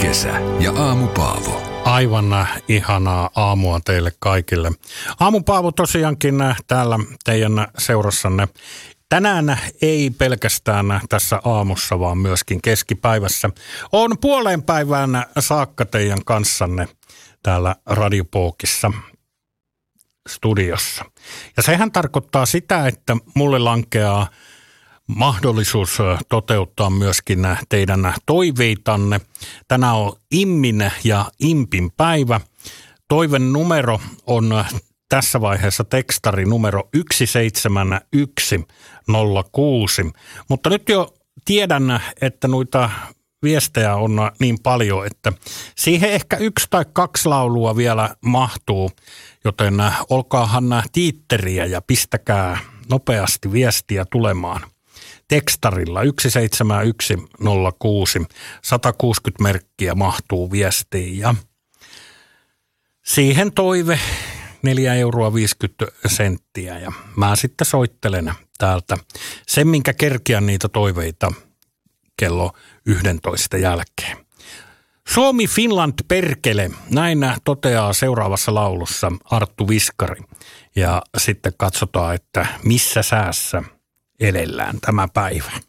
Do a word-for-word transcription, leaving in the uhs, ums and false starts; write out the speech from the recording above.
kesä ja Aamu Paavo. Aivan ihanaa aamua teille kaikille. Aamu Paavo tosiaankin täällä teidän seurassanne. Tänään ei pelkästään tässä aamussa, vaan myöskin keskipäivässä. On puoleen päivään saakka teidän kanssanne täällä Radiopookissa studiossa. Ja sehän tarkoittaa sitä, että mulle lankeaa mahdollisuus toteuttaa myöskin teidän toiveitanne. Tänään on Immin ja Impin päivä. Toiven numero on tässä vaiheessa tekstari numero yksi seitsemän yksi nolla kuusi. Mutta nyt jo tiedän, että noita viestejä on niin paljon, että siihen ehkä yksi tai kaksi laulua vielä mahtuu. Joten olkaahan tiitteriä ja pistäkää nopeasti viestiä tulemaan. Tekstarilla yksi seitsemän yksi nolla kuusi, sata kuusikymmentä merkkiä mahtuu viestiin ja siihen toive neljä euroa viisikymmentä senttiä ja mä sitten soittelen täältä sen, minkä kerkiän niitä toiveita kello yksitoista jälkeen. Suomi Finland perkele, näin toteaa seuraavassa laulussa Arttu Viskari ja sitten katsotaan, että missä säässä elellään tämä päivä.